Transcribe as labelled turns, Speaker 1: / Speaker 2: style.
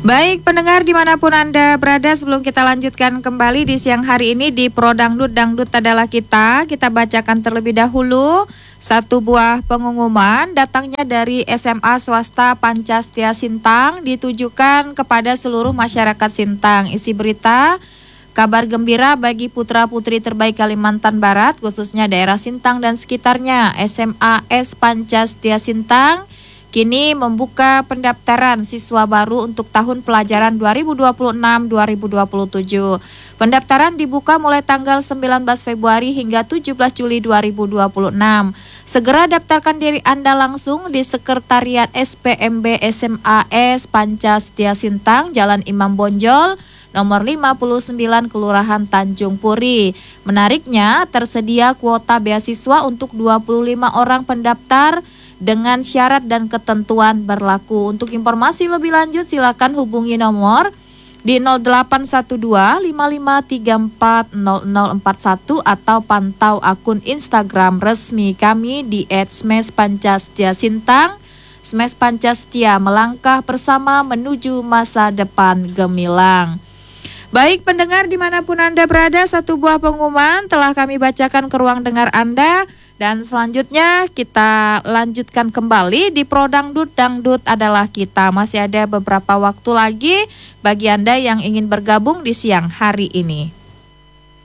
Speaker 1: Baik pendengar dimanapun Anda berada, sebelum kita lanjutkan kembali di siang hari ini di Pro Dangdut, Dangdut adalah kita bacakan terlebih dahulu satu buah pengumuman datangnya dari SMA swasta Pancastia Sintang, ditujukan kepada seluruh masyarakat Sintang. Isi berita: kabar gembira bagi putra-putri terbaik Kalimantan Barat, khususnya daerah Sintang dan sekitarnya. SMA S Pancastia Sintang kini membuka pendaftaran siswa baru untuk tahun pelajaran 2026-2027. Pendaftaran dibuka mulai tanggal 19 Februari hingga 17 Juli 2026. Segera daftarkan diri Anda langsung di Sekretariat SPMB SMAS Pancastia Sintang, Jalan Imam Bonjol, nomor 59, Kelurahan Tanjung Puri. Menariknya, tersedia kuota beasiswa untuk 25 orang pendaftar dengan syarat dan ketentuan berlaku. Untuk informasi lebih lanjut silakan hubungi nomor di 0812-5534-0041 atau pantau akun Instagram resmi kami di @smespancastia-sintang. Smes Pancastia, melangkah bersama menuju masa depan gemilang. Baik pendengar dimanapun Anda berada, satu buah pengumuman telah kami bacakan ke ruang dengar Anda. Dan selanjutnya kita lanjutkan kembali di Pro Dangdut, Dangdut adalah kita. Masih ada beberapa waktu lagi bagi Anda yang ingin bergabung di siang hari ini.